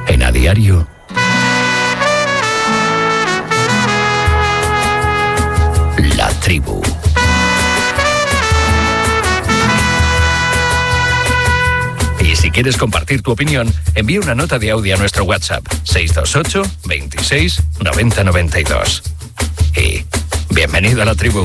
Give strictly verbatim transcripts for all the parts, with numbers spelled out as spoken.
En A Diario, La Tribu. Y si quieres compartir tu opinión, envía una nota de audio a nuestro WhatsApp seis dos ocho, veintiséis, noventa, noventa y dos. Y bienvenido a La Tribu.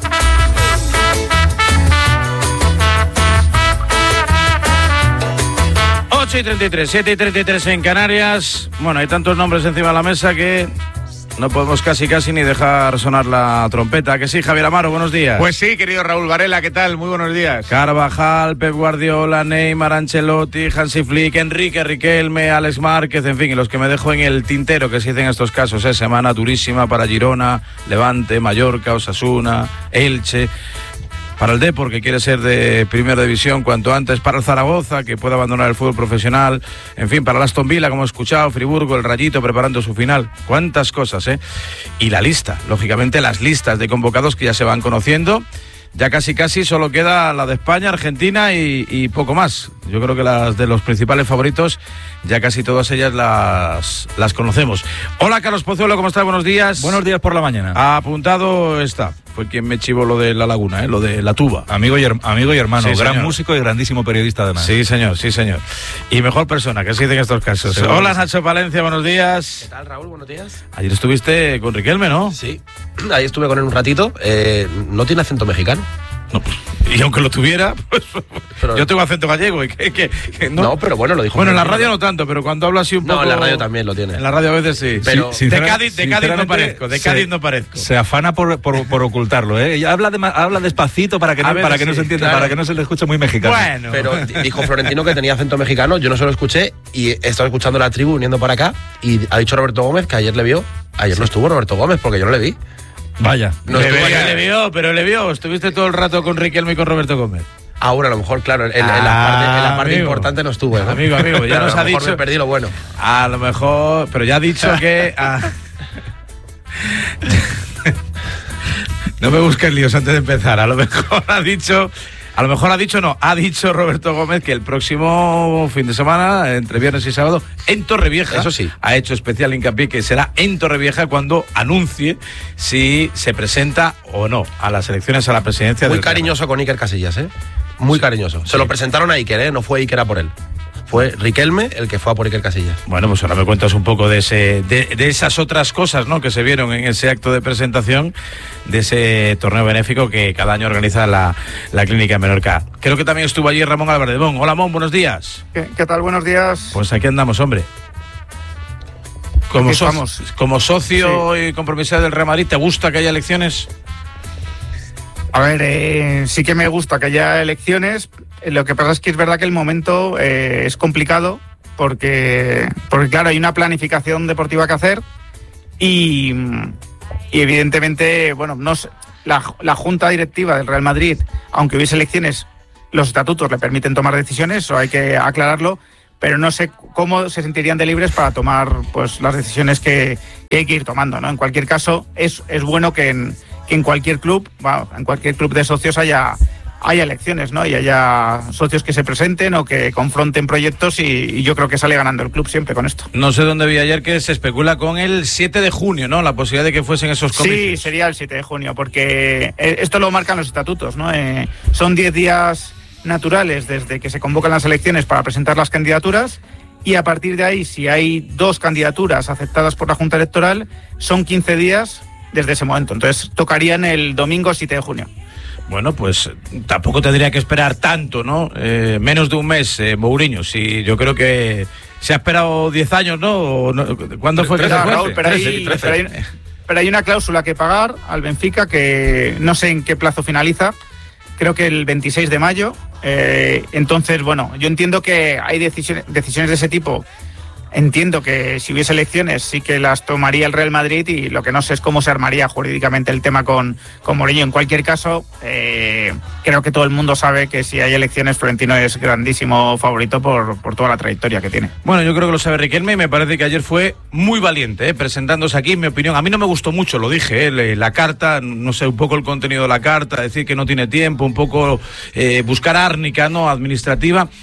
ocho y treinta y tres, siete y treinta y tres en Canarias. Bueno, hay tantos nombres encima de la mesa que no podemos casi casi ni dejar sonar la trompeta. ¿Que sí, Javier Amaro? Buenos días. Pues sí, querido Raúl Varela, ¿qué tal? Muy buenos días. Carvajal, Pep Guardiola, Neymar, Ancelotti, Hansi Flick, Enrique, Riquelme, Alex Márquez, en fin, y los que me dejo en el tintero, que se dicen estos casos, ¿eh? Semana durísima para Girona, Levante, Mallorca, Osasuna, Elche. Para el Depor, que quiere ser de primera división cuanto antes, para el Zaragoza, que puede abandonar el fútbol profesional, en fin, para el Aston Villa, como he escuchado, Friburgo, el Rayito preparando su final. Cuántas cosas, ¿eh? Y la lista, lógicamente las listas de convocados que ya se van conociendo. Ya casi casi solo queda la de España, Argentina y, y poco más. Yo creo que las de los principales favoritos, ya casi todas ellas las, las conocemos. Hola, Carlos Pozuelo, ¿cómo estás? Buenos días. Buenos días por la mañana. Apuntado está. Fue quien me chivó lo de La Laguna, ¿eh? Lo de la tuba. Amigo y, her- amigo y hermano, Sí, gran señor. músico y grandísimo periodista además. Sí, señor, sí, señor. Y mejor persona, que se dice en estos casos. Seguro. Hola, Nacho Palencia, buenos días. ¿Qué tal, Raúl? Buenos días. Ayer estuviste con Riquelme, ¿no? Sí, ahí estuve con él un ratito. Eh, no tiene acento mexicano. No, pues, y aunque lo tuviera, pues, Pero- yo tengo acento gallego. Y que, que- que no. No, pero bueno, lo dijo. Bueno, en la Florentino. radio no tanto, pero cuando hablo así un No, poco... en la radio también lo tiene. En la radio a veces sí. Pero- Sí, de Sincera- Cádiz, de Cádiz no sinceramente, parezco, de se- Cádiz no parezco. Se afana por, por, por ocultarlo, ¿eh? Ella habla, de, habla despacito para que A no, veces para que no sí, se entienda, claro. para que no se le escuche muy mexicano. Bueno. Pero di- dijo Florentino que tenía acento mexicano, yo no se lo escuché y he estado escuchando La Tribu viniendo para acá y ha dicho Roberto Gómez que ayer le vio. Ayer no estuvo Roberto Gómez porque yo no le vi. Vaya. No le, estuvo vio, ayer. le vio, pero le vio. Estuviste todo el rato con Riquelme y con Roberto Gómez. Ahora a lo mejor, claro, en, en la Ah, parte, en la parte amigo. importante no estuvo. ¿no? Amigo, amigo, ya Pero nos a lo ha mejor dicho- me perdí lo bueno. A lo mejor, pero ya ha dicho que... ah, no me busques líos antes de empezar. A lo mejor ha dicho... A lo mejor ha dicho, no, ha dicho Roberto Gómez que el próximo fin de semana, entre viernes y sábado, en Torrevieja, Eso sí. ha hecho especial hincapié que será en Torrevieja cuando anuncie si se presenta o no a las elecciones a la presidencia Muy del Real cariñoso con Iker Casillas, ¿eh? Muy cariñoso. Se Sí. lo presentaron a Iker, ¿eh? No fue Iker a por él. Fue Riquelme el que fue a por Iker Casillas. Bueno, pues ahora me cuentas un poco de ese, de, de esas otras cosas, ¿no?, que se vieron en ese acto de presentación de ese torneo benéfico que cada año organiza la, la Clínica en Menorca. Creo que también estuvo allí Ramón Álvarez de Mon. Hola, Mon, buenos días. ¿Qué, qué tal? Buenos días. Pues aquí andamos, hombre. Como, Aquí so- estamos. como socio y compromisario del Real Madrid, ¿te gusta que haya elecciones? A ver, eh, sí que me gusta que haya elecciones. Eh, Lo que pasa es que es verdad que el momento eh, es complicado porque, porque, claro, hay una planificación deportiva que hacer y, y evidentemente, bueno, no sé, la, la Junta Directiva del Real Madrid, aunque hubiese elecciones, los estatutos le permiten tomar decisiones, eso hay que aclararlo, pero no sé cómo se sentirían de libres para tomar pues las decisiones que, que hay que ir tomando, ¿no? En cualquier caso, es, es bueno que en, que en cualquier club, bueno, en cualquier club de socios haya, haya elecciones, ¿no? Y haya socios que se presenten o que confronten proyectos y, y yo creo que sale ganando el club siempre con esto. No sé dónde vi ayer que se especula con el siete de junio, ¿no? La posibilidad de que fuesen esos comicios. Sí, sería el siete de junio, porque eh, esto lo marcan los estatutos, ¿no? Eh, son diez días naturales desde que se convocan las elecciones para presentar las candidaturas y a partir de ahí, si hay dos candidaturas aceptadas por la Junta Electoral, son quince días desde ese momento. Entonces tocarían el domingo siete de junio. Bueno, pues tampoco tendría que esperar tanto, ¿no? Eh, menos de un mes, eh, Mourinho. Sí, yo creo que se ha esperado diez años, ¿no? ¿O no? ¿Cuándo fue que se Pero, fue? Raúl, pero, hay, trece, trece. pero hay- pero hay una cláusula que pagar al Benfica que no sé en qué plazo finaliza, creo que el veintiséis de mayo. Eh, entonces, bueno, yo entiendo que hay decisiones, decisiones de ese tipo. Entiendo que si hubiese elecciones sí que las tomaría el Real Madrid y lo que no sé es cómo se armaría jurídicamente el tema con, con Mourinho. En cualquier caso, eh, creo que todo el mundo sabe que si hay elecciones Florentino es grandísimo favorito por, por toda la trayectoria que tiene. Bueno, yo creo que lo sabe Riquelme y me parece que ayer fue muy valiente, ¿eh? Presentándose aquí, en mi opinión. A mí no me gustó mucho, lo dije, ¿eh? La carta, no sé, un poco el contenido de la carta, decir que no tiene tiempo, un poco eh, buscar árnica, ¿no?, administrativa.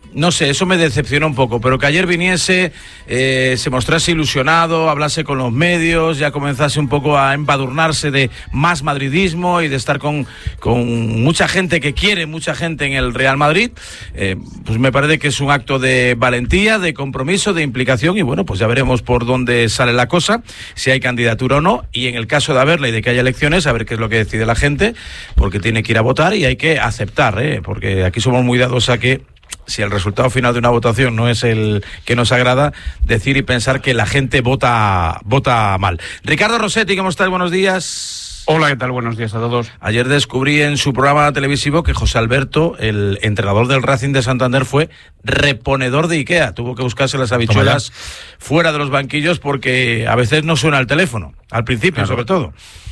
no sé, eso me decepcionó un poco, pero que ayer viniese, eh, se mostrase ilusionado, hablase con los medios, ya comenzase un poco a embadurnarse de más madridismo y de estar con, con mucha gente que quiere, mucha gente en el Real Madrid, eh, pues me parece que es un acto de valentía, de compromiso, de implicación y bueno, pues ya veremos por dónde sale la cosa, si hay candidatura o no, y en el caso de haberla y de que haya elecciones, a ver qué es lo que decide la gente, porque tiene que ir a votar y hay que aceptar, ¿eh? Porque aquí somos muy dados a que si el resultado final de una votación no es el que nos agrada, decir y pensar que la gente vota vota mal. Ricardo Rossetti, ¿cómo estás? Buenos días. Hola, ¿qué tal? Buenos días a todos. Ayer descubrí en su programa televisivo que José Alberto, el entrenador del Racing de Santander, fue reponedor de Ikea. Tuvo que buscarse las habichuelas fuera de los banquillos porque a veces no suena el teléfono, al principio claro. sobre todo.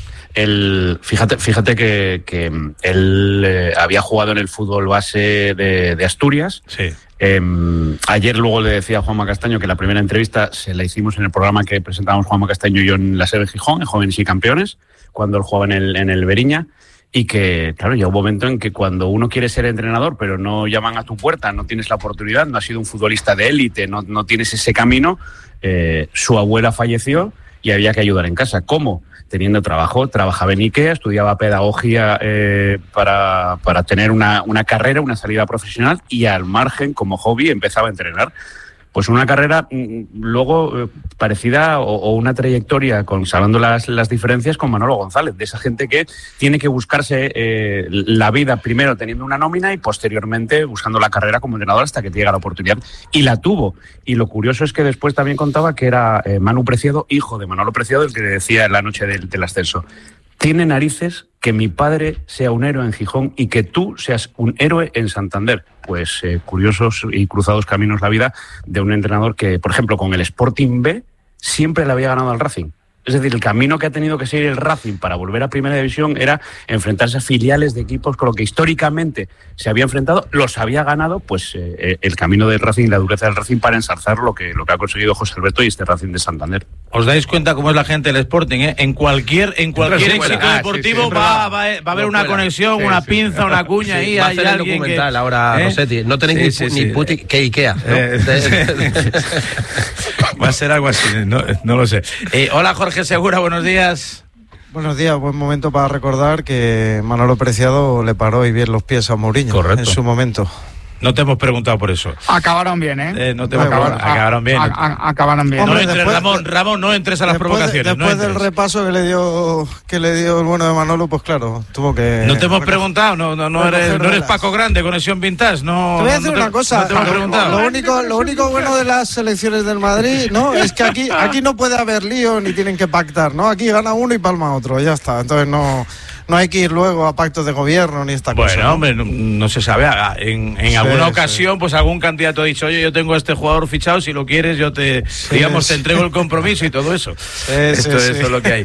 El, fíjate, fíjate que, que él eh, había jugado en el fútbol base de, de Asturias. Sí. Eh, ayer luego le decía a Juanma Castaño que la primera entrevista se la hicimos en el programa que presentábamos Juanma Castaño y yo en la sede de Gijón, en Jóvenes y Campeones, cuando él jugaba en el, en el Beriña. Y que, claro, llega un momento en que cuando uno quiere ser entrenador, pero no llaman a tu puerta, no tienes la oportunidad, no has sido un futbolista de élite, no, no tienes ese camino, eh, su abuela falleció y había que ayudar en casa. ¿Cómo? Teniendo trabajo, trabajaba en Ikea, estudiaba pedagogía eh, para, para tener una, una carrera, una salida profesional y al margen, como hobby, empezaba a entrenar. Pues una carrera luego eh, parecida o, o una trayectoria, con, salvando las, las diferencias, con Manolo González, de esa gente que tiene que buscarse eh, la vida primero teniendo una nómina y posteriormente buscando la carrera como entrenador hasta que te llega la oportunidad. Y la tuvo. Y lo curioso es que después también contaba que era eh, Manu Preciado, hijo de Manolo Preciado, el que decía en la noche del, del ascenso: tiene narices que mi padre sea un héroe en Gijón y que tú seas un héroe en Santander. Pues eh, curiosos y cruzados caminos la vida de un entrenador que, por ejemplo, con el Sporting B siempre le había ganado al Racing. Es decir, el camino que ha tenido que seguir el Racing para volver a Primera División era enfrentarse a filiales de equipos con lo que históricamente se había enfrentado, los había ganado, pues eh, el camino del Racing y la dureza del Racing para ensalzar lo que, lo que ha conseguido José Alberto y este Racing de Santander. ¿Os dais cuenta cómo es la gente del Sporting? ¿eh? En cualquier en cualquier éxito ah, deportivo sí, sí, va, va, va a haber una conexión, sí, una sí. pinza, una cuña sí, ahí. Va a hacer el documental que, ahora, ¿eh? Rossetti. No tenéis sí, ni, sí, ni sí. puti que Ikea, ¿no? Eh, va a ser algo así, no, no lo sé. Eh, hola, Jorge Segura, buenos días. Buenos días, buen momento para recordar que Manolo Preciado le paró y bien los pies a Mourinho. Correcto. En su momento. No te hemos preguntado por eso. Acabaron bien, ¿eh? eh no te hemos preguntado. Acabaron bien. A, a, acabaron bien. Hombre, no entres, después, Ramón, Ramón, no entres a las después provocaciones. De, después no del repaso que le dio que le dio el bueno de Manolo, pues claro, tuvo que... No te hemos preguntado, no, no, no, eres, no eres Paco Grande, Conexión Vintage. No, te voy a decir no una te, cosa. No te hemos preguntado. Lo, lo, único, lo único bueno de las selecciones del Madrid, ¿no? Es que aquí, aquí no puede haber lío ni tienen que pactar, ¿no? Aquí gana uno y palma otro, ya está. Entonces no... No hay que ir luego a pactos de gobierno ni esta bueno, cosa. Bueno, hombre, no, no se sabe. En, en sí, alguna ocasión, sí. pues algún candidato ha dicho, oye, yo tengo a este jugador fichado, si lo quieres, yo te, sí, digamos, sí. te entrego el compromiso y todo eso. Sí, esto, sí, esto sí. es lo que hay.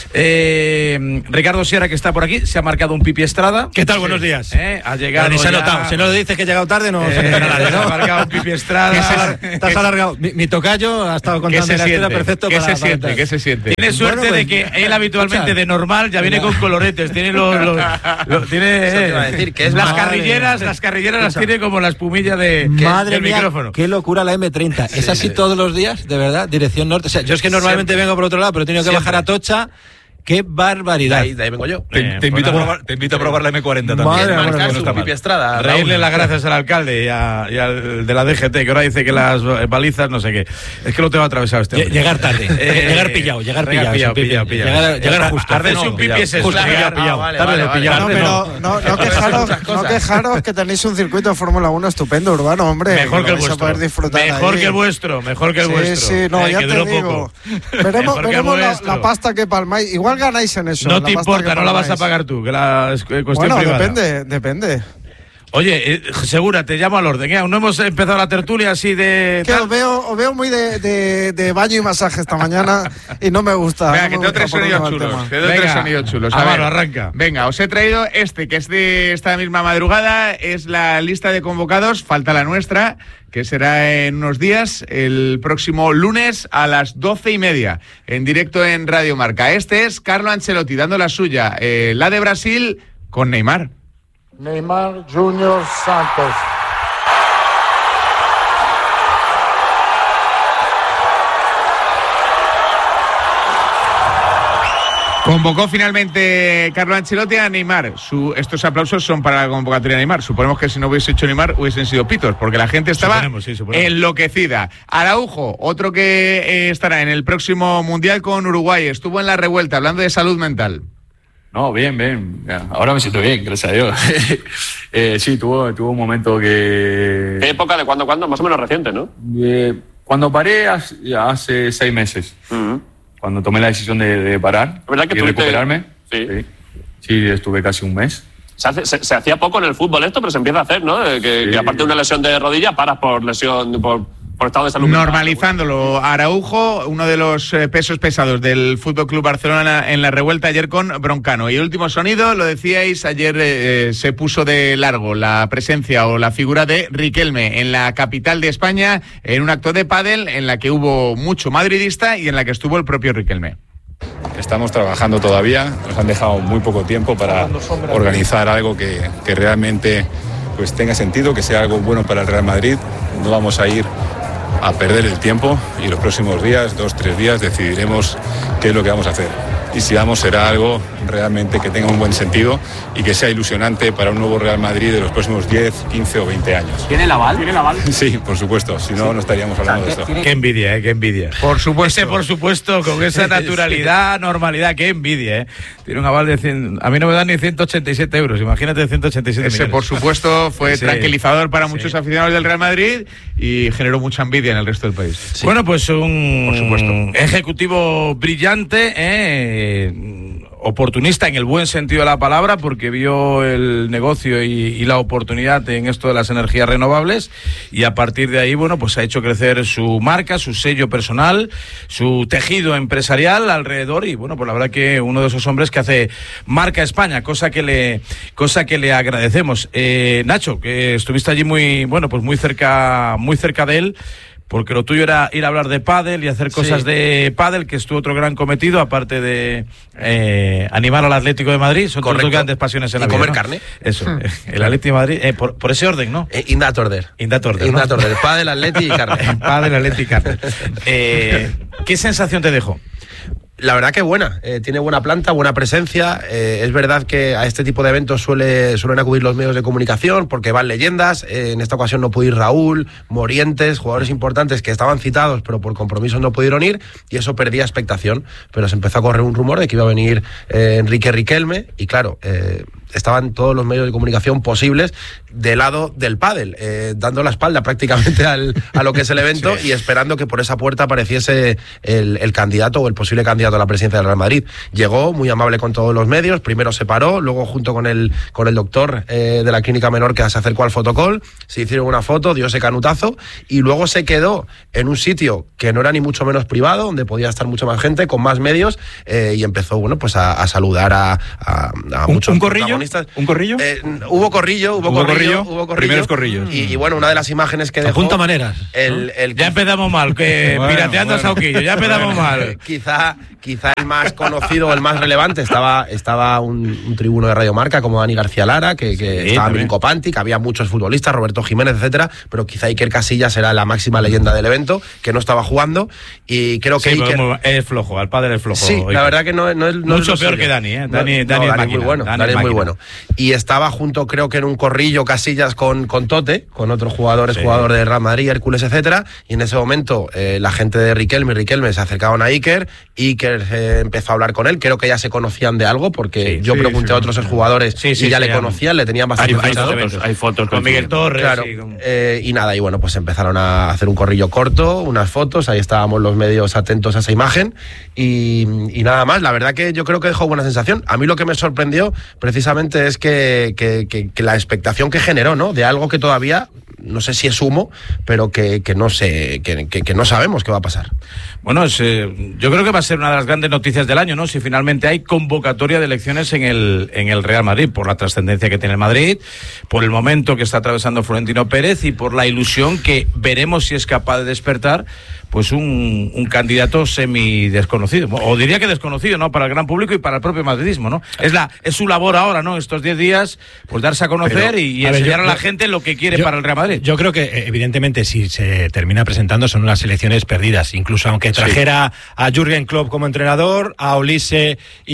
Eh, Ricardo Sierra, que está por aquí, se ha marcado un Pipi Estrada. ¿Qué tal? Sí. Buenos días. Eh, ha llegado. Ni se ha notado. Si no dices que he llegado tarde, no eh, se entera nadie, ¿no? Se ha marcado un Pipi Estrada. Te has alargado. Mi, mi tocayo ha estado contando la historia perfecto. ¿Qué para, se siente? para ¿Qué se siente? Tiene suerte bueno, pues, de que él habitualmente de normal ya viene con coloretes. Tiene los, los Lo, tiene eh, decir, que es las carrilleras, las carrilleras las tiene como la espumilla de Madre del mía, micrófono. Qué locura la eme treinta. Sí, ¿es así sí. todos los días? De verdad, dirección norte. O sea, yo es que normalmente Siempre. vengo por otro lado, pero he tenido que Siempre. bajar a Tocha. ¡Qué barbaridad! De ahí, de ahí vengo yo. Te, eh, te, invito, pues a probar, te invito a probar la eme cuarenta también. Madre, bueno, bueno, no Pipi Estrada. Reírle las gracias al alcalde y, a, y al de la D G T, que ahora dice que las balizas, no sé qué. Es que lo tengo atravesado este hombre. Llegar tarde. eh, llegar pillado, llegar pillado. Pillado, pillado, pillado. Llegar, llegar justo. Arderse un pipi es eso. Llegar pillado. Tarde pillado. No, pero no, no quejaros, no quejaros que tenéis un circuito de Fórmula uno estupendo, urbano, hombre. Mejor que el vuestro. Poder disfrutar mejor que el vuestro, mejor que el vuestro. Sí, sí, no, ya te digo. Veremos la pasta que palmáis. Igual ganáis en eso. No te importa, no la vas a pagar tú, que la es cuestión bueno, privada. depende, depende. Oye, eh, Segura, te llamo al orden. ¿eh? Aún no hemos empezado la tertulia así de... Que os veo, os veo muy de, de, de baño y masaje esta mañana y no me gusta. Venga, no que te doy tres sonidos chulos. Te doy tres sonidos chulos. A ver, arranca. Venga, os he traído este, que es de esta misma madrugada. Es la lista de convocados. Falta la nuestra, que será en unos días, el próximo lunes a las doce y media, en directo en Radio Marca. Este es Carlo Ancelotti dando la suya, eh, la de Brasil, con Neymar. Neymar Junior Santos. Convocó finalmente Carlo Ancelotti a Neymar. Su, estos aplausos son para la convocatoria de Neymar. Suponemos que si no hubiese hecho Neymar hubiesen sido pitos, porque la gente estaba suponemos, sí, suponemos. enloquecida. Araujo, otro que eh, estará en el próximo Mundial con Uruguay, estuvo en la revuelta hablando de salud mental. No, bien, bien. Ahora me siento bien, gracias a Dios. eh, sí, tuvo, tuvo un momento que... ¿Qué época de cuándo, cuándo? Más o menos reciente, ¿no? Eh, cuando paré hace, hace seis meses. Uh-huh. Cuando tomé la decisión de, de parar ¿verdad que y tuviste... recuperarme. Sí. sí. Sí, estuve casi un mes. Se, hace, se, se hacía poco en el fútbol esto, pero se empieza a hacer, ¿no? Que, sí. que aparte de una lesión de rodilla, paras por lesión, por, por estado de salud. Normalizándolo. Araujo, uno de los pesos pesados del Fútbol Club Barcelona en la revuelta ayer con Broncano. Y el último sonido, lo decíais, ayer eh, se puso de largo la presencia o la figura de Riquelme en la capital de España, en un acto de pádel en la que hubo mucho madridista y en la que estuvo el propio Riquelme. Estamos trabajando todavía, nos han dejado muy poco tiempo para organizar algo que, que realmente pues, tenga sentido, que sea algo bueno para el Real Madrid. No vamos a ir a perder el tiempo y los próximos días, dos, tres días, decidiremos qué es lo que vamos a hacer. Y si vamos, será algo realmente que tenga un buen sentido y que sea ilusionante para un nuevo Real Madrid de los próximos diez, quince o veinte años. ¿Tiene el aval? ¿Tiene el aval? Sí, por supuesto, si no, sí. no estaríamos hablando o sea, de esto. Qué envidia, ¿eh? Qué envidia. Por supuesto. Ese, por supuesto, con esa naturalidad, sí. normalidad, qué envidia, ¿eh? Tiene un aval de cien... A mí no me dan ni ciento ochenta y siete euros, imagínate ciento ochenta y siete Ese, millones. por supuesto, fue sí. tranquilizador para sí. muchos aficionados del Real Madrid y generó mucha envidia en el resto del país. Sí. Bueno, pues un por supuesto. ejecutivo brillante, ¿eh? oportunista en el buen sentido de la palabra, porque vio el negocio y, y la oportunidad en esto de las energías renovables, y a partir de ahí, bueno, pues ha hecho crecer su marca, su sello personal, su tejido empresarial alrededor, y bueno, pues la verdad que uno de esos hombres que hace marca España, cosa que le, cosa que le agradecemos. Eh, Nacho, que estuviste allí muy, bueno, pues muy cerca, muy cerca de él, porque lo tuyo era ir a hablar de pádel y hacer cosas sí. de pádel, que es tu otro gran cometido, aparte de eh, animar al Atlético de Madrid. Son tus dos grandes pasiones en y la vida, comer ¿no? carne. Eso, hmm. el Atlético de Madrid, eh, por, por ese orden, ¿no? Eh, in that order. In that order, In ¿no? that order. Pádel, Atleti y carne. Pádel, Atleti y carne. Eh, ¿Qué sensación te dejó? La verdad que buena, eh, tiene buena planta, buena presencia. Eh, es verdad que a este tipo de eventos suele, suelen acudir los medios de comunicación porque van leyendas. Eh, en esta ocasión no pudo ir Raúl, Morientes, jugadores importantes que estaban citados pero por compromisos no pudieron ir, y eso perdía expectación. Pero se empezó a correr un rumor de que iba a venir eh, Enrique Riquelme, y claro, eh, estaban todos los medios de comunicación posibles del lado del pádel, eh, dando la espalda prácticamente al, a lo que es el evento sí. y esperando que por esa puerta apareciese el, el candidato o el posible candidato a la presidencia del Real Madrid. Llegó muy amable con todos los medios, primero se paró, luego junto con el, con el doctor eh, de la clínica menor que se acercó al fotocall, se hicieron una foto, dio ese canutazo y luego se quedó en un sitio que no era ni mucho menos privado, donde podía estar mucha más gente, con más medios, eh, y empezó bueno pues a, a saludar a, a, a ¿Un, muchos un corrillo? protagonistas. ¿Un corrillo? Eh, hubo corrillo, hubo, ¿Hubo corrillo, corrillo? hubo corrillo. Primeros corrillos. Y, y bueno, una de las imágenes que dejó... Apunta maneras. El, el, ya empezamos mal, que bueno, pirateando bueno. Sauquillo, ya empezamos bueno. mal. Quizá, quizá el más conocido, el más relevante, estaba, estaba un, un tribuno de Radio Marca como Dani García Lara, que, que sí, estaba Milinko Pantic, había muchos futbolistas, Roberto Jiménez, etcétera, pero quizá Iker Casillas era la máxima leyenda del evento, que no estaba jugando, y creo que sí, Iker... es flojo, al padre es flojo. Sí, Iker. la verdad que no, no es... No Mucho es peor suyo. que Dani, ¿eh? Dani, no, Dani, no, es, Dani es muy bueno, Dani, Dani es muy máquina. bueno. Y estaba junto, creo que en un corrillo Casillas con, con Tote, con otros jugadores, sí. jugador de Real Madrid, Hércules, etcétera, y en ese momento eh, la gente de Riquelme y Riquelme se acercaban a Iker, Iker eh, empezó a hablar con él, creo que ya se conocían de algo, porque sí, yo sí, pregunté sí, a otros jugadores sí, sí, y ya sí, le conocían, le tenían bastante... Hay, hay fotos, hay fotos con Miguel Torres. Claro, y, con... eh, y nada, y bueno, pues empezaron a hacer un corrillo corto, unas fotos, ahí estábamos los medios atentos a esa imagen, y, y nada más. La verdad que yo creo que dejó buena sensación. A mí lo que me sorprendió precisamente es que, que, que, que la expectación que generó, ¿no? De algo que todavía, no sé si es humo, pero que, que no sé, que, que, que no sabemos qué va a pasar. Bueno, es, eh, yo creo que va a ser una de las grandes noticias del año, ¿no? Si finalmente hay convocatoria de elecciones en el, en el Real Madrid, por la trascendencia que tiene el Madrid, por el momento que está atravesando Florentino Pérez y por la ilusión que veremos si es capaz de despertar pues un, un candidato semi desconocido, o diría que desconocido, ¿no? Para el gran público y para el propio madridismo, ¿no? Es la es su labor ahora, ¿no? Estos diez días, pues darse a conocer. Pero, y, y a enseñar ver, yo, a la gente lo que quiere yo, para el Real Madrid. Yo creo que evidentemente si se termina presentando son unas elecciones perdidas, incluso aunque trajera sí. a Jürgen Klopp como entrenador, a Olise y,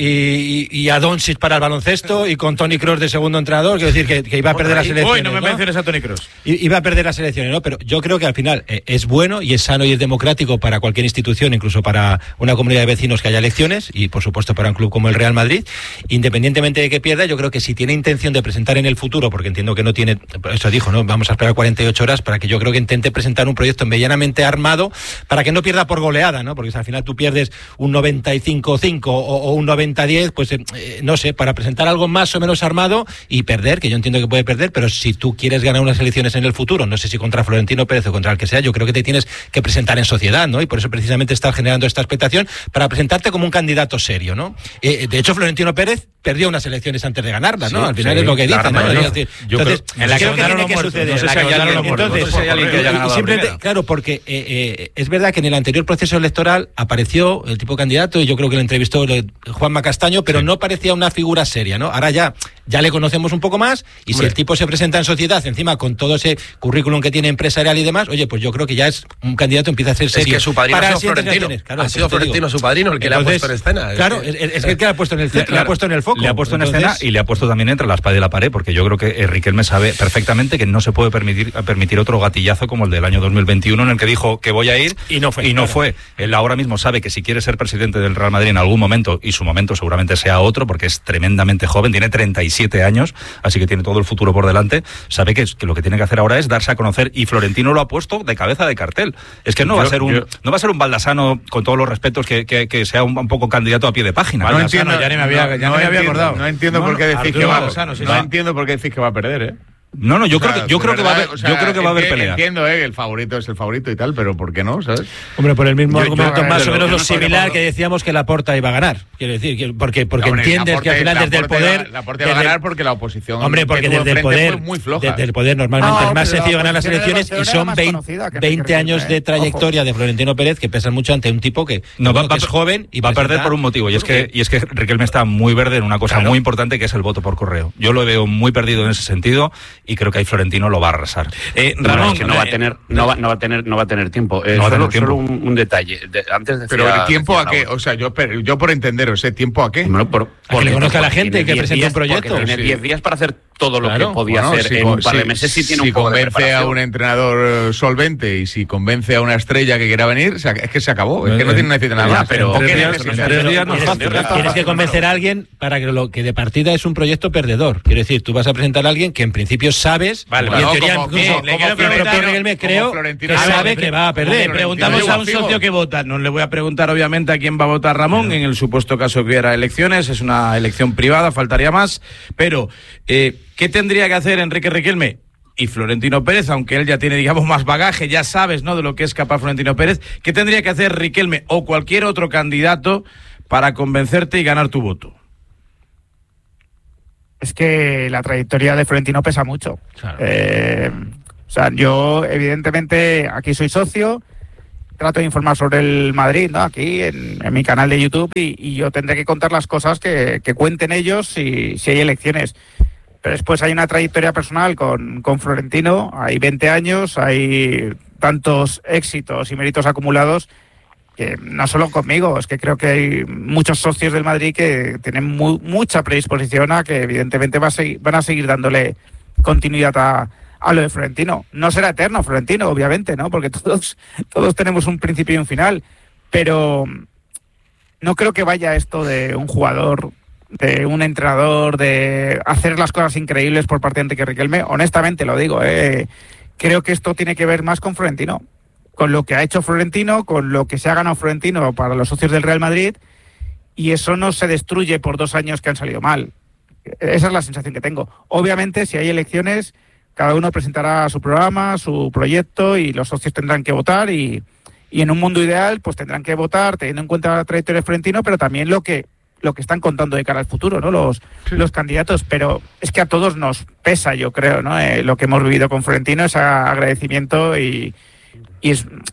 y, y a Doncic para el baloncesto y con Toni Kroos de segundo entrenador, quiero decir que, que iba a perder las elecciones. Hoy no me menciones ¿no? a Toni Kroos. Iba a perder las elecciones, ¿no? Pero yo creo que al final eh, es bueno y es sano y es democrático para cualquier institución, incluso para una comunidad de vecinos que haya elecciones y por supuesto para un club como el Real Madrid, independientemente de que pierda. Yo creo que si tiene intención de presentar en el futuro, porque entiendo que no tiene, eso dijo, ¿no? Vamos a esperar cuarenta y ocho horas para que yo creo que intente presentar un proyecto medianamente armado para que no pierda por goleada, ¿no? Porque si al final tú pierdes un noventa y cinco cinco o, o un noventa diez, pues eh, no sé, para presentar algo más o menos armado y perder, que yo entiendo que puede perder, pero si tú quieres ganar unas elecciones en el futuro, no sé si contra Florentino Pérez o contra el que sea, yo creo que te tienes que presentar en sociedad, ¿no? Y por eso precisamente estás generando esta expectación para presentarte como un candidato serio, ¿no? Eh, de hecho, Florentino Pérez perdió unas elecciones antes de ganarlas, ¿no? Sí, al final sí, es lo que dice, ¿no? Yo Entonces, creo, en la creo que, que tiene que suceder. No sé si hay alguien, entonces, no sé si hay alguien que haya ganado simplemente, claro, porque eh, eh, es verdad que en el anterior proceso electoral apareció el tipo de candidato y yo creo que lo entrevistó Juanma Castaño, pero sí. no parecía una figura seria, ¿no? Ahora ya, ya le conocemos un poco más y Hombre. si el tipo se presenta en sociedad, encima con todo ese currículum que tiene empresarial y demás, oye, pues yo creo que ya es un candidato, empieza a ser serio. Es que su padrino ha sido Florentino. Claro, ha sido Florentino su padrino, el que Entonces, le ha puesto en escena. Claro, es, es, es que el que le ha puesto en el, claro, le ha puesto en el foco. Le ha puesto Entonces, en escena y le ha puesto también entre la espada y la pared, porque yo creo que Riquelme sabe perfectamente que no se puede permitir, permitir otro gatillazo como el del año dos mil veintiuno en el que dijo que voy a ir y no fue. Y no claro. fue. Él ahora mismo sabe que si quiere ser presidente del Real Madrid en algún momento, y su momento seguramente sea otro, porque es tremendamente joven, tiene treinta y siete años, así que tiene todo el futuro por delante, sabe que, que lo que tiene que hacer ahora es darse a conocer, y Florentino lo ha puesto de cabeza de cartel. Es que no yo, va a ser un yo... no va a ser un Baldasano, con todos los respetos, que, que, que sea un, un poco candidato a pie de página. No entiendo, ya ni me había, no, ya no me había entiendo, acordado. No entiendo no, por qué decís que va a Baldasano, sí, no sí. entiendo por qué decís que va a perder, ¿eh? No, no, yo o sea, creo que yo creo verdad, que va a haber, o sea, yo creo que va a haber pelea. Entiendo, eh, el favorito es el favorito y tal, pero ¿por qué no? ¿Sabes? Hombre, por el mismo yo, argumento yo, más yo, o menos yo lo no similar que decíamos que Laporta iba a ganar. Quiero decir, que porque porque no, hombre, entiendes Laporte, que al final desde el poder la, Laporte va a ganar porque la oposición Hombre, porque desde el poder fue muy floja. Desde el poder normalmente no, es más sencillo la ganar las elecciones y son veinte años de trayectoria de Florentino Pérez que pesan mucho ante un tipo que no va, que es joven y va a perder por un motivo, y es que y es que Riquelme está muy verde en una cosa claro. muy importante, que es el voto por correo. Yo lo veo muy perdido en ese sentido y creo que ahí Florentino lo va a arrasar. Eh, Ramón, no, es que no va a tener, no va, no va a tener, no va a tener tiempo. Eh, no solo, tener tiempo. solo un, un detalle. De, antes Pero el tiempo a qué, o sea, yo, yo por entenderos, ¿eh? ¿Tiempo a qué? Bueno, por, a que le conozca a la gente que presente un proyecto. Tiene diez sí. días para hacer todo lo claro, que podía bueno, hacer si, en un par si, de meses. Si, tiene si un poco convence de a un entrenador solvente y si convence a una estrella que quiera venir, es que se acabó. Es que no tiene necesita nada más. Pero en tres días, en tres días no es fácil. Tienes que convencer a alguien para que lo que de partida es un proyecto perdedor. Quiero decir, tú vas a presentar a alguien que en principio sabes. Vale, y en no, teoría, como, incluso, como, como Florentino, creo que sabe que va a perder. Le preguntamos a un socio que vota. No le voy a preguntar obviamente a quién va a votar Ramón, en el supuesto caso que hubiera elecciones. Es una elección privada, faltaría más. Pero, eh, ¿qué tendría que hacer Enrique Riquelme y Florentino Pérez, aunque él ya tiene, digamos, más bagaje, ya sabes, ¿no?, de lo que es capaz Florentino Pérez? ¿Qué tendría que hacer Riquelme o cualquier otro candidato para convencerte y ganar tu voto? Es que la trayectoria de Florentino pesa mucho. Claro. Eh, o sea, yo evidentemente aquí soy socio, trato de informar sobre el Madrid, ¿no?, aquí en, en mi canal de YouTube, y, y yo tendré que contar las cosas que, que cuenten ellos si, si hay elecciones. Pero después hay una trayectoria personal con, con Florentino, hay veinte años, hay tantos éxitos y méritos acumulados que no solo conmigo, es que creo que hay muchos socios del Madrid que tienen muy, mucha predisposición a que evidentemente va a seguir, van a seguir dándole continuidad a, a lo de Florentino. No será eterno Florentino, obviamente, ¿no?, porque todos, todos tenemos un principio y un final, pero no creo que vaya esto de un jugador, de un entrenador, de hacer las cosas increíbles por parte de Enrique Riquelme. Honestamente lo digo, eh, creo que esto tiene que ver más con Florentino, con lo que ha hecho Florentino, con lo que se ha ganado Florentino para los socios del Real Madrid, y eso no se destruye por dos años que han salido mal. Esa es la sensación que tengo. Obviamente, si hay elecciones, cada uno presentará su programa, su proyecto, y los socios tendrán que votar, y, y en un mundo ideal pues tendrán que votar teniendo en cuenta la trayectoria de Florentino, pero también lo que lo que están contando de cara al futuro, ¿no?, los, sí. los candidatos. Pero es que a todos nos pesa, yo creo, ¿no?, eh, lo que hemos vivido con Florentino, ese agradecimiento, y, y es,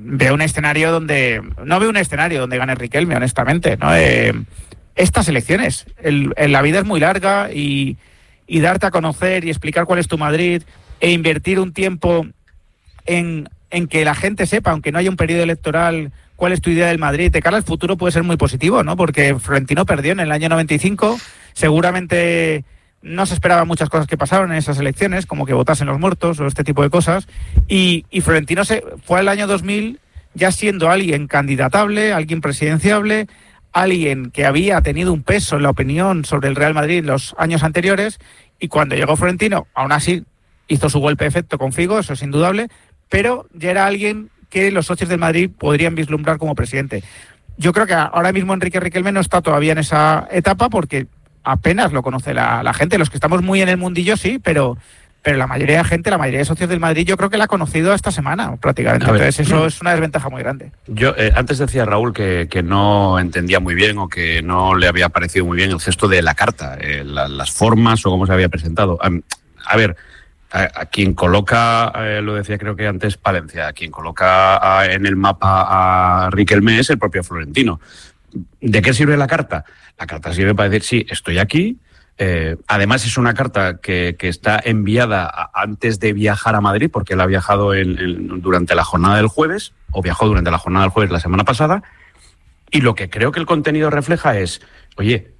veo un escenario donde... No veo un escenario donde gane Riquelme, honestamente, ¿no? Eh, estas elecciones. El, el, la vida es muy larga y, y darte a conocer y explicar cuál es tu Madrid e invertir un tiempo en, en que la gente sepa, aunque no haya un periodo electoral, cuál es tu idea del Madrid, de cara al futuro puede ser muy positivo, ¿no? Porque Florentino perdió en el año noventa y cinco, seguramente no se esperaban muchas cosas que pasaron en esas elecciones, como que votasen los muertos o este tipo de cosas, y, y Florentino se fue al año dos mil ya siendo alguien candidatable, alguien presidenciable, alguien que había tenido un peso en la opinión sobre el Real Madrid los años anteriores, y cuando llegó Florentino, aún así hizo su golpe de efecto con Figo, eso es indudable, pero ya era alguien que los socios del Madrid podrían vislumbrar como presidente. Yo creo que ahora mismo Enrique Riquelme no está todavía en esa etapa porque apenas lo conoce la, la gente. Los que estamos muy en el mundillo sí, pero, pero la mayoría de gente, la mayoría de socios del Madrid, yo creo que la ha conocido esta semana prácticamente. Entonces eso es una desventaja muy grande. Yo eh, antes decía Raúl que, que no entendía muy bien o que no le había parecido muy bien el gesto de la carta, eh, la, las formas o cómo se había presentado. A, a ver... A, a quien coloca, eh, lo decía creo que antes Palencia, a quien coloca a, en el mapa a Riquelme es el propio Florentino. ¿De qué sirve la carta? La carta sirve para decir, sí, estoy aquí. Eh, además es una carta que, que está enviada a, antes de viajar a Madrid, porque él ha viajado en, en, durante la jornada del jueves, o viajó durante la jornada del jueves la semana pasada, y lo que creo que el contenido refleja es, oye,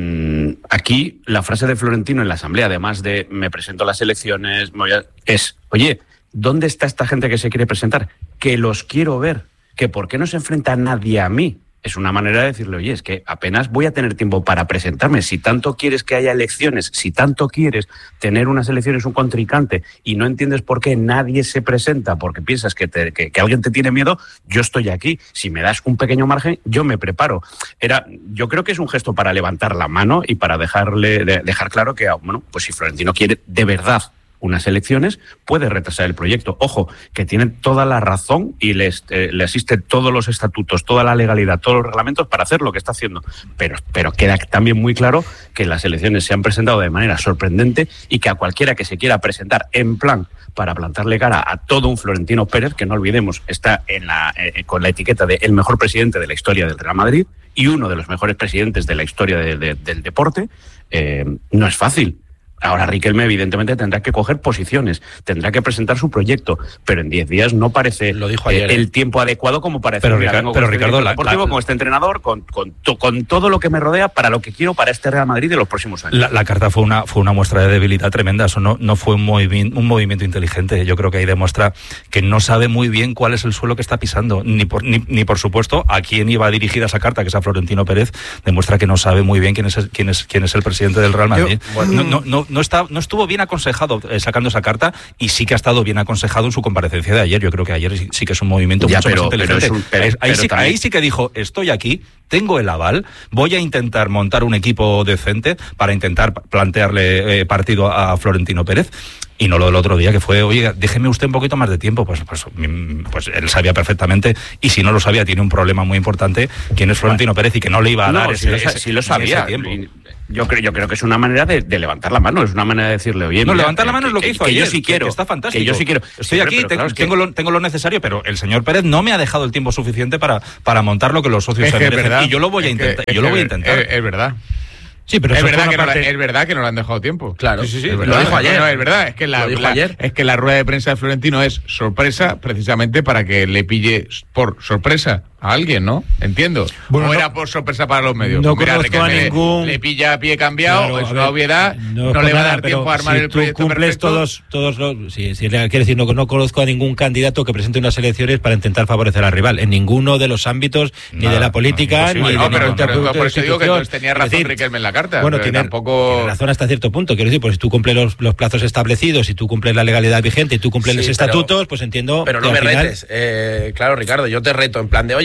aquí la frase de Florentino en la asamblea, además de me presento a las elecciones, me voy a... es, oye, ¿dónde está esta gente que se quiere presentar? Que los quiero ver, que ¿por qué no se enfrenta nadie a mí? Es una manera de decirle, oye, es que apenas voy a tener tiempo para presentarme. Si tanto quieres que haya elecciones, si tanto quieres tener unas elecciones, un contrincante, y no entiendes por qué nadie se presenta, porque piensas que, te, que, que alguien te tiene miedo, yo estoy aquí. Si me das un pequeño margen, yo me preparo. Era, yo creo que es un gesto para levantar la mano y para dejarle de, dejar claro que, bueno, pues si Florentino quiere de verdad unas elecciones, puede retrasar el proyecto. Ojo, que tiene toda la razón y le, eh, le asisten todos los estatutos, toda la legalidad, todos los reglamentos para hacer lo que está haciendo. Pero, pero queda también muy claro que las elecciones se han presentado de manera sorprendente y que a cualquiera que se quiera presentar en plan para plantarle cara a todo un Florentino Pérez, que no olvidemos, está en la, eh, con la etiqueta de el mejor presidente de la historia del Real Madrid y uno de los mejores presidentes de la historia de, de, del deporte, eh, no es fácil. Ahora Riquelme evidentemente tendrá que coger posiciones, tendrá que presentar su proyecto, pero en diez días no parece Lo dijo ayer, eh, el ¿eh? tiempo adecuado como para pero, decir, Ricardo, vengo pero con Ricardo, este la, deportivo, la, con este entrenador, con, con, to, con todo lo que me rodea para lo que quiero para este Real Madrid de los próximos años. La, la carta fue una fue una muestra de debilidad tremenda, eso no, no fue un, movi un movimiento inteligente. Yo creo que ahí demuestra que no sabe muy bien cuál es el suelo que está pisando, ni por, ni, ni por supuesto a quién iba dirigida esa carta, que es a Florentino Pérez. Demuestra que no sabe muy bien quién es el, quién es, quién es el presidente del Real Madrid. Yo, bueno, no, no, no, no, está, no estuvo bien aconsejado sacando esa carta y sí que ha estado bien aconsejado en su comparecencia de ayer. Yo creo que ayer sí, sí que es un movimiento ya, mucho pero, más inteligente. Pero un, pero, ahí, pero sí, ahí sí que dijo, estoy aquí, tengo el aval, voy a intentar montar un equipo decente para intentar plantearle eh, partido a Florentino Pérez. Y no lo del otro día, que fue, oye, déjeme usted un poquito más de tiempo. Pues, pues, pues él sabía perfectamente, y si no lo sabía, tiene un problema muy importante, quién es Florentino Pérez y que no le iba a no, dar si ese, lo, ese, si lo sabía. ese tiempo. Yo creo, yo creo que es una manera de, de levantar la mano, es una manera de decirle, oye, no, mira, levantar la mano que, es lo que, que hizo que ayer, yo sí quiero, que está fantástico. Que yo sí quiero. Estoy sí, aquí, pero, pero, tengo, claro, tengo, lo, tengo lo necesario, pero el señor Pérez no me ha dejado el tiempo suficiente para, para montar lo que los socios es se que merecen. Verdad, y yo lo voy a intentar. que, yo lo que, voy a intentar. Es, es verdad. Sí, pero es eso verdad, que parte... no la, es verdad que no le han dejado tiempo. Claro, sí, sí, sí, es verdad. Lo dijo ayer. No, es verdad, es que la, lo dijo la, ayer. es que la rueda de prensa de Florentino es sorpresa, precisamente para que le pille por sorpresa a alguien, ¿no? Entiendo. Bueno, o no, era por sorpresa para los medios. No Mira, conozco a ningún... Le, le pilla a pie cambiado, claro, es una ver, obviedad, no, no le va a nada, dar tiempo a armar si el proyecto tú cumples perfecto. todos, todos los... Sí, sí, quiere decir, no, no conozco a ningún candidato que presente unas elecciones para intentar favorecer al rival, en ninguno de los ámbitos, nada, ni de la política, no, ni no, de pero, ningún pero, tipo pero, de por eso digo que entonces tenía razón decir, Riquelme en la carta. Bueno, tiene, tampoco... tiene razón hasta cierto punto. Quiero decir, pues si tú cumples los, los plazos establecidos, si tú cumples la legalidad vigente y tú cumples sí, los pero, estatutos, pues entiendo... Pero no me final... retes. Eh, claro, Ricardo, yo te reto en plan de, oye,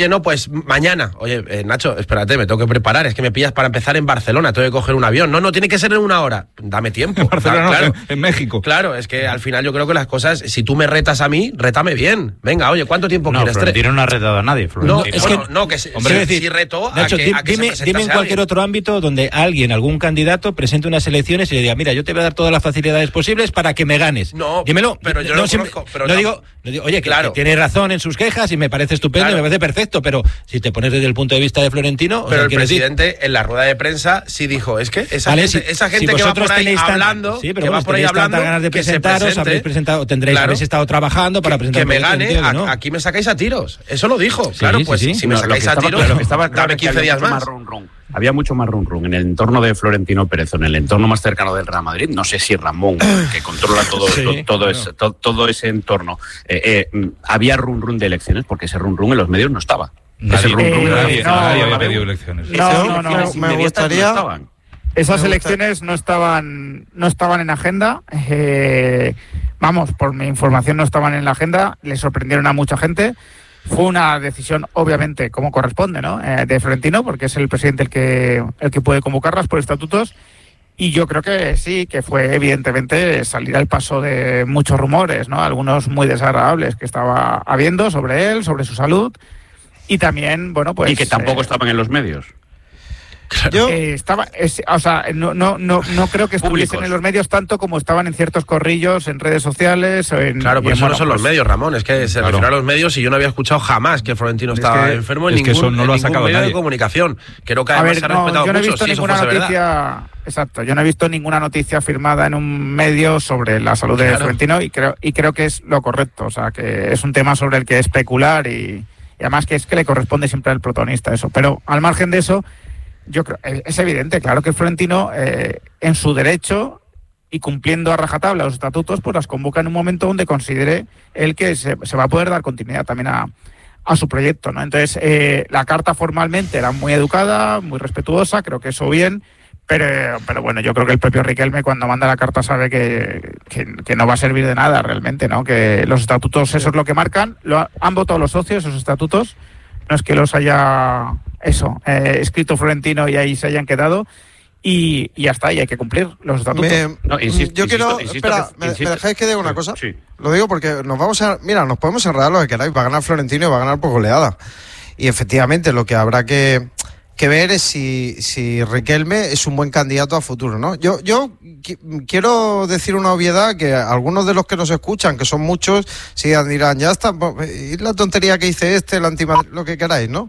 oye, no, pues mañana. Oye, eh, Nacho, espérate, me tengo que preparar. Es que me pillas para empezar en Barcelona, tengo que coger un avión. No, no, tiene que ser en una hora. Dame tiempo. En Barcelona, claro, no, en, en México. Claro, es que al final yo creo que las cosas, si tú me retas a mí, rétame bien. Venga, oye, ¿cuánto tiempo no, quieres? Florentino no ha retado a nadie. No, Florentino. es bueno, que, no, que hombre, decir, si reto a Nacho, que, a que dime, se dime en cualquier alguien. otro ámbito donde alguien, algún candidato, presente unas elecciones y le diga, mira, yo te voy a dar todas las facilidades posibles para que me ganes. No, dímelo. pero yo no, no siempre, conozco. Pero no, no. Digo, no digo, oye, que, claro. que tiene razón en sus quejas y me parece estupendo, claro. y me parece perfecto, pero si te pones desde el punto de vista de Florentino... Pero o sea, el presidente decir, en la rueda de prensa sí dijo, es que esa vale, gente, si, esa gente si que va por ahí tan, hablando, sí, pero que bueno, va por ahí hablando, ganas de que se presentaros, presente, habréis presentado, tendréis, claro, habéis estado trabajando para presentar que me proyectos, gane, a, ¿no? aquí me sacáis a tiros. Eso lo dijo, sí, claro, sí, pues sí. si me No, sacáis a estaba, tiros, claro, que estaba claro dame quince días más. más run, run. Había mucho más run run en el entorno de Florentino Pérez, en el entorno más cercano del Real Madrid. No sé si Ramón, que controla todo, sí, todo, todo, claro. ese, todo, todo ese entorno, eh, eh, había run run de elecciones, porque ese run run en los medios no estaba. Nadie, ese run run eh, nadie, no, nadie había no, pedido elecciones. No, no, no. Me gustaría... No Esas me elecciones no estaban, no estaban en agenda. Eh, vamos, por mi información no estaban en la agenda. Le sorprendieron a mucha gente. Fue una decisión, obviamente, como corresponde, ¿no? Eh, de Florentino, porque es el presidente el que, el que puede convocarlas por estatutos. Y yo creo que sí, que fue evidentemente salir al paso de muchos rumores, ¿no? Algunos muy desagradables que estaba habiendo sobre él, sobre su salud. Y también, bueno, pues... Y que tampoco eh, estaban en los medios. Yo eh, estaba, es, o sea, no, no, no, no creo que estuviesen en los medios tanto como estaban en ciertos corrillos, en redes sociales. O en, claro, pues eso bueno, no son pues, los medios, Ramón. Es que se claro. refiere a los medios y yo no había escuchado jamás que Florentino es estaba que, enfermo en es que ningún, eso no lo en ha sacado ningún medio nadie. de comunicación. Creo que a además ver, se ha no, respetado yo no he mucho. visto Si eso ninguna fuese noticia. verdad. Exacto, yo no he visto ninguna noticia firmada en un medio sobre la salud claro. de Florentino y creo y creo que es lo correcto. O sea, que es un tema sobre el que especular y, y además que es que le corresponde siempre al protagonista eso. Pero al margen de eso, yo creo es evidente, claro que Florentino eh, en su derecho y cumpliendo a rajatabla los estatutos, pues las convoca en un momento donde considere él que se, se va a poder dar continuidad también a, a su proyecto, ¿no? Entonces, eh, la carta formalmente era muy educada, muy respetuosa, creo que eso bien, pero, pero bueno, yo creo que el propio Riquelme cuando manda la carta sabe que, que, que no va a servir de nada realmente, ¿no? Que los estatutos, eso es lo que marcan, lo han votado los socios, esos estatutos, no es que los haya... eso, eh, escrito Florentino y ahí se hayan quedado y, y ya está, y hay que cumplir los estatutos. Me, no, insisto, yo quiero, insisto, espera, que, me, insisto, me dejáis que diga una cosa. Sí. Lo digo porque nos vamos a, mira, nos podemos enredar lo que queráis, va a ganar Florentino y va a ganar por goleada. Y efectivamente lo que habrá que, que ver es si, si Riquelme es un buen candidato a futuro, ¿no? Yo, yo qu- quiero decir una obviedad que algunos de los que nos escuchan, que son muchos, sí dirán, ya está, y la tontería que hice este, el antimadrid, lo que queráis, ¿no?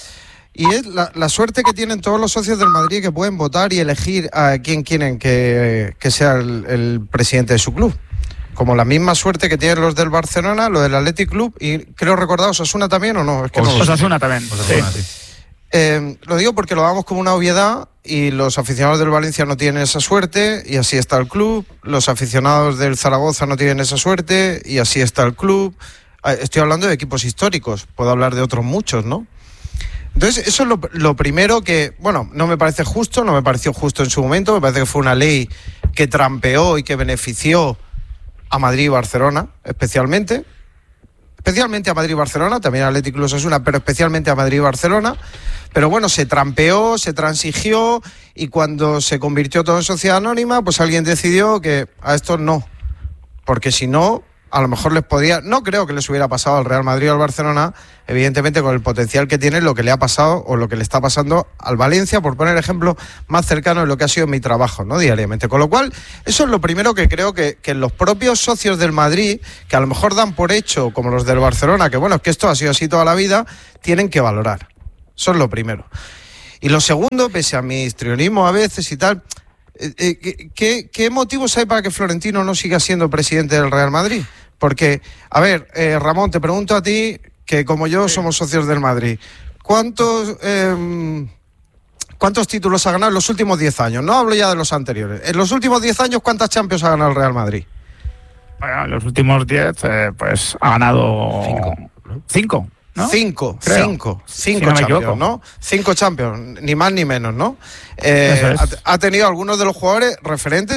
Y es la, la suerte que tienen todos los socios del Madrid que pueden votar y elegir a quién quieren que, que sea el, el presidente de su club. Como la misma suerte que tienen los del Barcelona, los del Athletic Club, y creo recordar, ¿Osasuna también o no? Es que no lo sé. Osasuna también. Osasuna, sí. sí. Eh, lo digo porque lo damos como una obviedad y los aficionados del Valencia no tienen esa suerte y así está el club. Los aficionados del Zaragoza no tienen esa suerte y así está el club. Estoy hablando de equipos históricos, puedo hablar de otros muchos, ¿no? Entonces, eso es lo, lo primero que, bueno, no me parece justo, no me pareció justo en su momento, me parece que fue una ley que trampeó y que benefició a Madrid y Barcelona, especialmente. Especialmente a Madrid y Barcelona, también a Athletic Club Osasuna, pero especialmente a Madrid y Barcelona. Pero bueno, se trampeó, se transigió y cuando se convirtió todo en sociedad anónima, pues alguien decidió que a estos no. Porque si no, a lo mejor les podía... No creo que les hubiera pasado al Real Madrid o al Barcelona, evidentemente con el potencial que tiene, lo que le ha pasado o lo que le está pasando al Valencia, por poner ejemplo más cercano de lo que ha sido mi trabajo, ¿no? Diariamente. Con lo cual, eso es lo primero que creo que, que los propios socios del Madrid, que a lo mejor dan por hecho, como los del Barcelona, que bueno, es que esto ha sido así toda la vida, tienen que valorar. Eso es lo primero. Y lo segundo, pese a mi histrionismo a veces y tal, eh, ¿qué, qué motivos hay para que Florentino no siga siendo presidente del Real Madrid? Porque, a ver, eh, Ramón, te pregunto a ti, que como yo somos socios del Madrid, ¿cuántos eh, cuántos títulos ha ganado en los últimos diez años? No hablo ya de los anteriores. En los últimos diez años, ¿cuántas Champions ha ganado el Real Madrid? Bueno, en los últimos diez, eh, pues ha ganado cinco, ¿no? Cinco, ¿no? Cinco, Creo. cinco, Si cinco no me Champions, equivoco. ¿no? Cinco Champions, ni más ni menos, ¿no? Eh, Eso es. ha, ha tenido algunos de los jugadores referentes.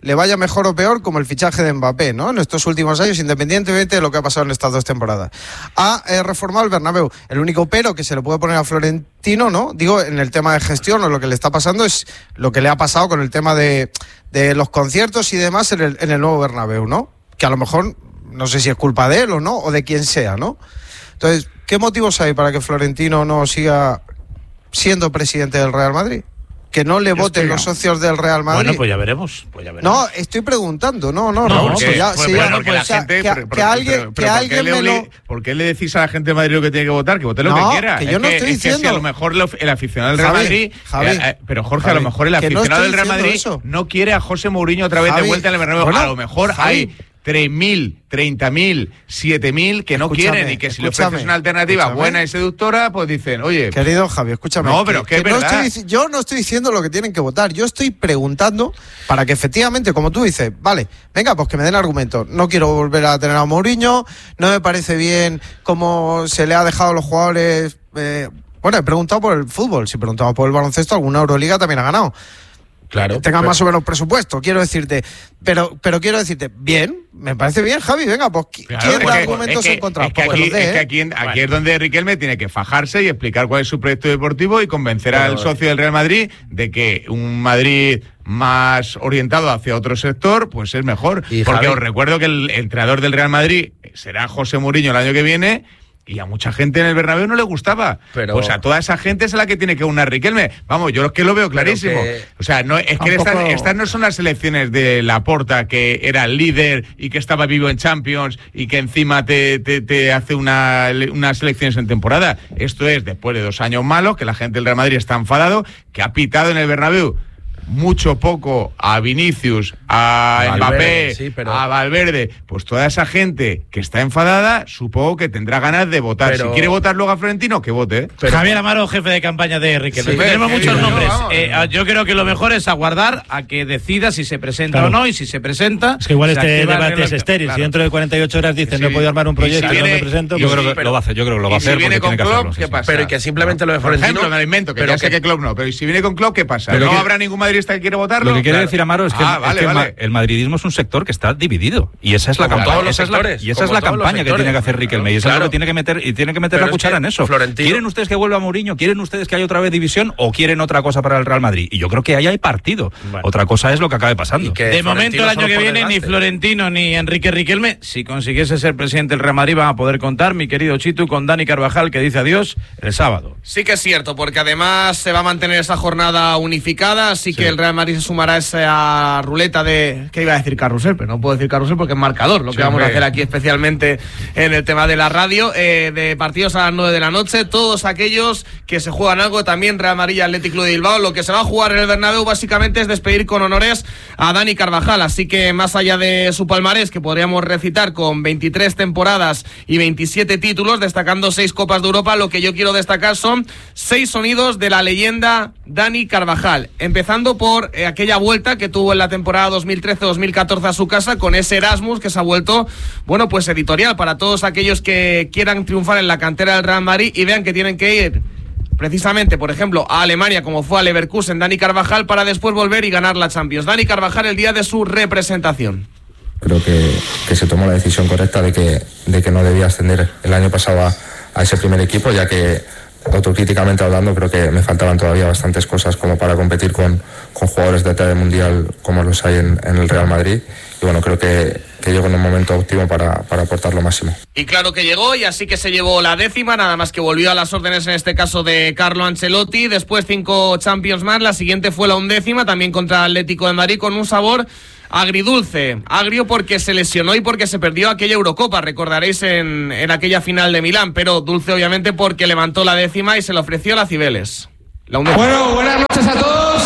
le vaya mejor o peor, como el fichaje de Mbappé, ¿no? En estos últimos años, independientemente de lo que ha pasado en estas dos temporadas. Ha eh, reformado el Bernabéu. El único pero que se le puede poner a Florentino, ¿no? Digo, en el tema de gestión o lo que le está pasando es lo que le ha pasado con el tema de, de los conciertos y demás en el, en el nuevo Bernabéu, ¿no? Que a lo mejor, no sé si es culpa de él o no, o de quien sea, ¿no? Entonces, ¿qué motivos hay para que Florentino no siga siendo presidente del Real Madrid? Que no le voten los socios del Real Madrid. Bueno, pues ya veremos. Pues ya veremos. No, estoy preguntando. No, no, no. Raúl. Porque, Si ya, pues, si bueno, ya, porque la gente, que, pero, que alguien, pero, pero, que alguien ¿por qué me le, lo... ¿por qué le decís a la gente de Madrid lo que tiene que votar? Que vote lo no, que quiera. Que yo es no que, estoy es diciendo. Que si a lo mejor lo, el aficionado del Real Javi, Madrid. Javi, eh, eh, pero Jorge, Javi, a lo mejor el aficionado no del Real Madrid eso. no quiere a José Mourinho otra vez Javi, de vuelta en el Bernabéu. bueno, a lo mejor Javi, hay tres mil, treinta mil, siete mil que no escúchame, quieren y que si le escúchame, ofreces una alternativa escúchame. buena y seductora, pues dicen, oye. Querido Javi, escúchame. No, pero que, que, que es no verdad. estoy, yo no estoy diciendo lo que tienen que votar. Yo estoy preguntando para que efectivamente, como tú dices, vale, venga, pues que me den argumentos. No quiero volver a tener a Mourinho, no me parece bien cómo se le ha dejado a los jugadores. Eh, bueno, he preguntado por el fútbol. Si preguntamos por el baloncesto, alguna Euroliga también ha ganado. Claro. Tenga pero... más o menos presupuesto, quiero decirte. Pero, pero quiero decirte, bien, me parece bien, Javi, venga, pues Claro, ¿quién es da que- argumentos es que- en contra? Es que Pues aquí, los dé, es, que ¿eh? aquí, aquí es donde Riquelme tiene que fajarse y explicar cuál es su proyecto deportivo y convencer Pero- al socio del Real Madrid de que un Madrid más orientado hacia otro sector, pues es mejor. Y, Porque Javi- os recuerdo que el entrenador del Real Madrid será José Mourinho el año que viene. Y a mucha gente en el Bernabéu no le gustaba. Pero- Pues a toda esa gente es a la que tiene que unar Riquelme. Vamos, yo es que lo veo clarísimo. que- O sea, no, es que Tampoco- estas, estas no son las elecciones de Laporta, que era el líder y que estaba vivo en Champions y que encima te, te, te hace una, unas elecciones en temporada. Esto es después de dos años malos, que la gente del Real Madrid está enfadado, que ha pitado en el Bernabéu mucho poco a Vinicius, a Valverde, Mbappé, sí, pero- a Valverde. Pues toda esa gente que está enfadada, supongo que tendrá ganas de votar. Pero- Si quiere votar luego a Florentino, que vote. Pero- Javier Amaro, jefe de campaña de Riquelme. Sí, Tenemos sí, muchos sí, nombres. vamos. Eh, yo creo que lo mejor es aguardar a que decida si se presenta Claro. o no, y si se presenta. Es que igual se este activa el debate reloj. es estéril. Claro. Si dentro de cuarenta y ocho horas dicen Sí. no he podido armar un Y si proyecto y no viene- me presento, Yo pues creo que pero- lo va a hacer, yo creo que lo va a Y si hacer viene porque con tiene que Klopp, hacerlo. sí, ¿qué sí. pasa? Pero y que simplemente lo de Por Florentino... ejemplo, me lo invento, que pero ya sé que- que Klopp no, pero ¿y si viene con Klopp, qué pasa? Pero ¿No que- habrá ningún madridista que quiera votarlo? Lo que quiere Claro. decir Amaro es que, Ah, es vale, que el ma- vale. el madridismo es un sector que está dividido y esa es la Como campaña, todos los esa es la- sectores, y esa como es la todos los campaña que sectores. tiene que hacer Riquelme y eso Claro. es lo que tiene que meter y tiene que meter Pero la es cuchara que en eso. Florentino- ¿Quieren ustedes que vuelva Mourinho? ¿Quieren ustedes que haya otra vez división o quieren otra cosa para el Real Madrid? Y yo creo que ahí hay partido. Bueno. Otra cosa es lo que acabe pasando. Y que De momento, el Florentino año solo que por viene, ni desgaste. Florentino ni Enrique Riquelme, si consiguiese ser presidente del Real Madrid, van a poder contar, mi querido Chitu, con Dani Carvajal, que dice adiós el sábado. Sí que es cierto, porque además se va a mantener esa jornada unificada, así que el Real Madrid se sumará a esa ruleta de... ¿Qué iba a decir carrusel? Pero no puedo decir carrusel porque es marcador, lo que Sí, vamos a hombre. hacer aquí especialmente en el tema de la radio, eh, de partidos a las nueve de la noche, todos aquellos que se juegan algo, también Real Madrid y Atlético de Bilbao. Lo que se va a jugar en el Bernabéu básicamente es despedir con honores a Dani Carvajal, así que más allá de su palmarés, que podríamos recitar con veintitrés temporadas y veintisiete títulos, destacando seis Copas de Europa, lo que yo quiero destacar son seis sonidos de la leyenda Dani Carvajal, empezando por eh, aquella vuelta que tuvo en la temporada dos mil trece dos mil catorce a su casa con ese Erasmus que se ha vuelto, bueno, pues editorial para todos aquellos que quieran triunfar en la cantera del Real Madrid y vean que tienen que ir precisamente, por ejemplo, a Alemania, como fue a Leverkusen Dani Carvajal, para después volver y ganar la Champions. Dani Carvajal el día de su representación. Creo que, que se tomó la decisión correcta de que, de que no debía ascender el año pasado a, a ese primer equipo, ya que autocríticamente hablando creo que me faltaban todavía bastantes cosas como para competir con, con jugadores de talla mundial como los hay en, en el Real Madrid, y bueno, creo que, que llego en un momento óptimo para, para aportar lo máximo. Y claro que llegó, y así que se llevó la décima, nada más que volvió a las órdenes en este caso de Carlo Ancelotti. Después cinco Champions más, la siguiente fue la undécima, también contra Atlético de Madrid, con un sabor agridulce, agrio porque se lesionó y porque se perdió aquella Eurocopa, recordaréis en, en aquella final de Milán, pero dulce obviamente porque levantó la décima y se le ofreció a la Cibeles. La undécima. Bueno, buenas noches a todos.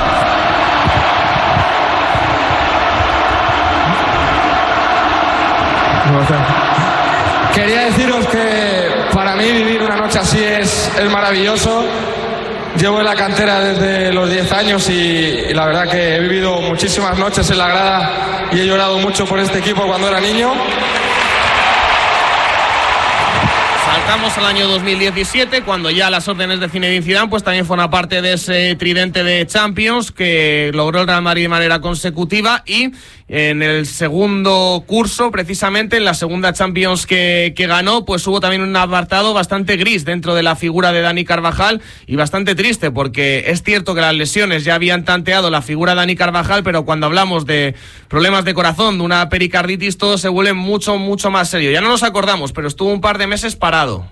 Quería deciros que para mí vivir una noche así es, es maravilloso. Llevo en la cantera desde los diez años y, y la verdad que he vivido muchísimas noches en la grada y he llorado mucho por este equipo cuando era niño. Falta remontamos al año dos mil diecisiete, cuando ya las órdenes de Zinedine Zidane pues también forman parte de ese tridente de Champions que logró el Real Madrid de manera consecutiva, y en el segundo curso, precisamente en la segunda Champions que, que ganó, pues hubo también un apartado bastante gris dentro de la figura de Dani Carvajal, y bastante triste, porque es cierto que las lesiones ya habían tanteado la figura de Dani Carvajal, pero cuando hablamos de problemas de corazón, de una pericarditis, todo se vuelve mucho, mucho más serio. Ya no nos acordamos, pero estuvo un par de meses parado.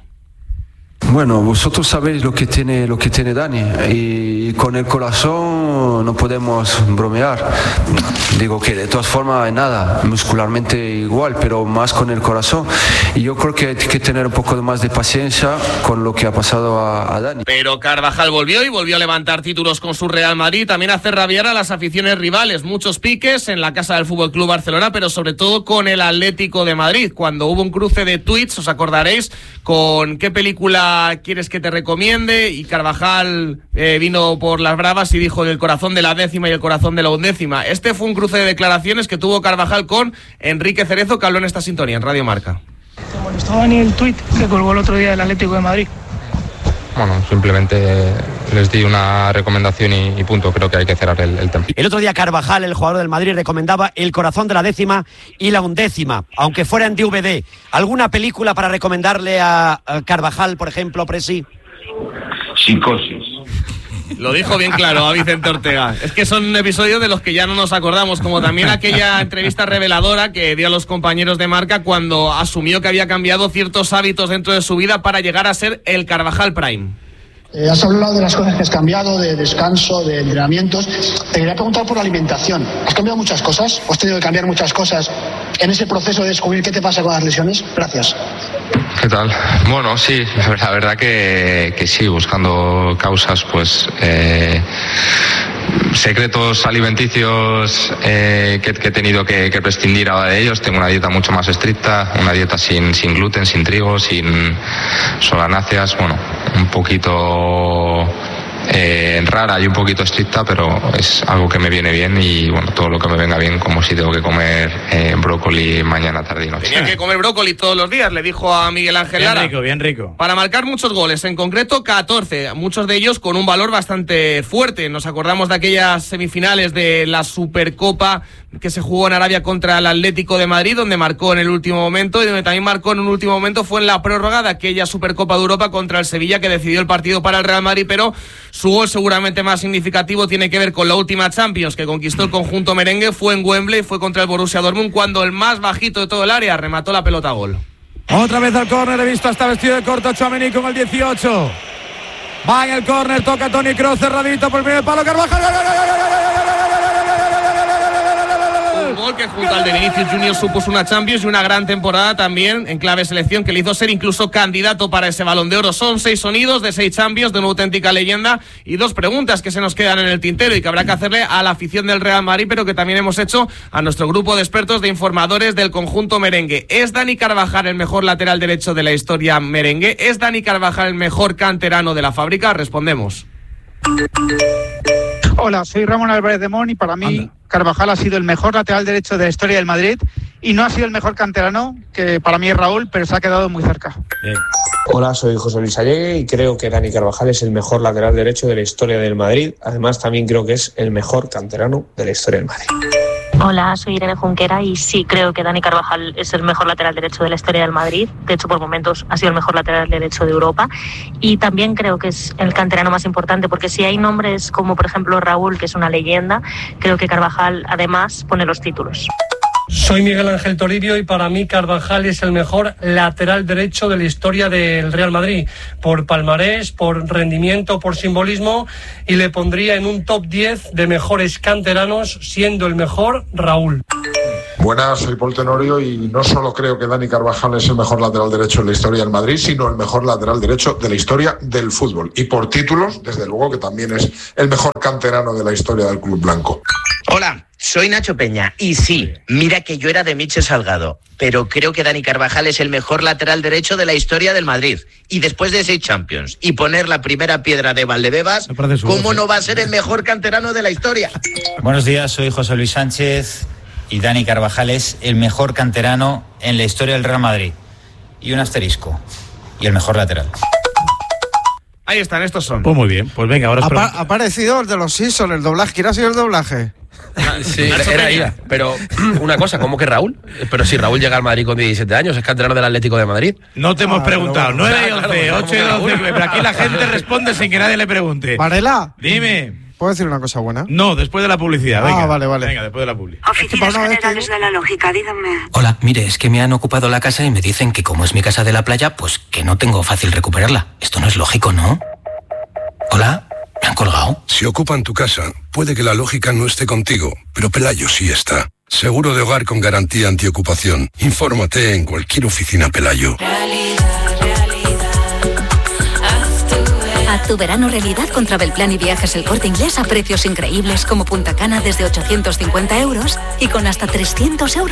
Bueno, vosotros sabéis lo que tiene lo que tiene Dani, y con el corazón no podemos bromear. Digo que de todas formas nada, muscularmente igual, pero más con el corazón. Y yo creo que hay que tener un poco más de paciencia con lo que ha pasado a, a Dani. Pero Carvajal volvió y volvió a levantar títulos con su Real Madrid, también a hacer rabiar a las aficiones rivales. Muchos piques en la casa del F C Barcelona, pero sobre todo con el Atlético de Madrid, cuando hubo un cruce de tweets, os acordaréis, con qué película quieres que te recomiende, y Carvajal eh, vino por las bravas y dijo del corazón de la décima y el corazón de la undécima. Este fue un cruce de declaraciones que tuvo Carvajal con Enrique Cerezo, que habló en esta sintonía en Radio Marca. ¿Te molestó, Dani, el tuit que colgó el otro día del Atlético de Madrid? Bueno, simplemente les di una recomendación y, y punto. Creo que hay que cerrar el, el tema. El otro día Carvajal, el jugador del Madrid, recomendaba el corazón de la décima y la undécima, aunque fuera en D V D. ¿Alguna película para recomendarle a, a Carvajal, por ejemplo, Presi? Psicosis. Lo dijo bien claro a Vicente Ortega. Es que son episodios de los que ya no nos acordamos, como también aquella entrevista reveladora que dio a los compañeros de Marca cuando asumió que había cambiado ciertos hábitos dentro de su vida para llegar a ser el Carvajal Prime. Eh, has hablado de las cosas que has cambiado, de descanso, de entrenamientos. Te quería preguntar por la alimentación. ¿Has cambiado muchas cosas? ¿O has tenido que cambiar muchas cosas en ese proceso de descubrir qué te pasa con las lesiones? Gracias. ¿Qué tal? Bueno, sí, la verdad que, que sí, buscando causas, pues eh, secretos alimenticios eh, que, que he tenido que, que prescindir ahora de ellos. Tengo una dieta mucho más estricta, una dieta sin, sin gluten, sin trigo, sin solanáceas, bueno, un poquito eh, rara y un poquito estricta, pero es algo que me viene bien, y bueno, todo lo que me venga bien, como si tengo que comer eh, brócoli mañana, tarde y noche. Tenía que comer brócoli todos los días, le dijo a Miguel Ángel Lara. Bien rico, bien rico. Para marcar muchos goles, en concreto catorce, muchos de ellos con un valor bastante fuerte. Nos acordamos de aquellas semifinales de la Supercopa que se jugó en Arabia contra el Atlético de Madrid, donde marcó en el último momento, y donde también marcó en un último momento fue en la prórroga de aquella Supercopa de Europa contra el Sevilla, que decidió el partido para el Real Madrid, pero su gol seguramente más significativo tiene que ver con la última Champions que conquistó el conjunto merengue. Fue en Wembley, fue contra el Borussia Dortmund, cuando el más bajito de todo el área remató la pelota a gol. Otra vez al córner, he visto hasta vestido de corto Tchouaméni con el dieciocho. Va en el córner, toca Toni Kroos, cerradito por el primer palo, Carvajal. Un gol que junto al de Vinicius Junior supuso una Champions y una gran temporada también en clave selección, que le hizo ser incluso candidato para ese Balón de Oro. Son seis sonidos de seis Champions, de una auténtica leyenda, y dos preguntas que se nos quedan en el tintero y que habrá que hacerle a la afición del Real Madrid, pero que también hemos hecho a nuestro grupo de expertos, de informadores del conjunto merengue. ¿Es Dani Carvajal el mejor lateral derecho de la historia merengue? ¿Es Dani Carvajal el mejor canterano de la fábrica? Respondemos. Hola, soy Ramón Álvarez de Mon, y para mí Anda. Carvajal ha sido el mejor lateral derecho de la historia del Madrid, y no ha sido el mejor canterano, que para mí es Raúl, pero se ha quedado muy cerca. Bien. Hola, soy José Luis Allegue y creo que Dani Carvajal es el mejor lateral derecho de la historia del Madrid. Además, también creo que es el mejor canterano de la historia del Madrid. Hola, soy Irene Junquera y sí creo que Dani Carvajal es el mejor lateral derecho de la historia del Madrid. De hecho, por momentos ha sido el mejor lateral derecho de Europa, y también creo que es el canterano más importante, porque si hay nombres como por ejemplo Raúl, que es una leyenda, creo que Carvajal además pone los títulos. Soy Miguel Ángel Toribio y para mí Carvajal es el mejor lateral derecho de la historia del Real Madrid, por palmarés, por rendimiento, por simbolismo, y le pondría en un top diez de mejores canteranos, siendo el mejor Raúl. Buenas, soy Paul Tenorio y no solo creo que Dani Carvajal es el mejor lateral derecho de la historia del Madrid, sino el mejor lateral derecho de la historia del fútbol. Y por títulos, desde luego que también es el mejor canterano de la historia del club blanco. Hola, soy Nacho Peña y sí, mira que yo era de Miche Salgado, pero creo que Dani Carvajal es el mejor lateral derecho de la historia del Madrid. Y después de seis Champions y poner la primera piedra de Valdebebas, ¿cómo no va a ser el mejor canterano de la historia? Buenos días, soy José Luis Sánchez y Dani Carvajal es el mejor canterano en la historia del Real Madrid. Y un asterisco, y el mejor lateral. Ahí están, estos son. Pues muy bien, pues venga, ahora os Ha, pa- pregunto. ha aparecido el de los Simpsons, el doblaje. ¿Quién ha sido el doblaje? Sí, era ella. Pero una cosa, ¿cómo que Raúl? Pero si Raúl llega al Madrid con diecisiete años, es canterano del Atlético de Madrid. No te hemos Ah, preguntado, pero nueve y bueno. once, Claro, ocho y claro, doce, claro. pero aquí la gente responde sin que nadie le pregunte. Varela, Dime. ¿puedo decir una cosa buena? No, después de la publicidad, venga. Ah, vale, vale. Venga, después de la publicidad. Oficinas Generales de la Lógica, díganme. Hola, mire, es que me han ocupado la casa y me dicen que como es mi casa de la playa, pues que no tengo fácil recuperarla. Esto no es lógico, ¿no? Hola, ¿me han colgado? Si ocupan tu casa, puede que la lógica no esté contigo, pero Pelayo sí está. Seguro de hogar con garantía antiocupación. Infórmate en cualquier oficina Pelayo. Haz tu verano realidad con Travelplan y Viajes El Corte Inglés a precios increíbles como Punta Cana desde ochocientos cincuenta euros y con hasta trescientos euros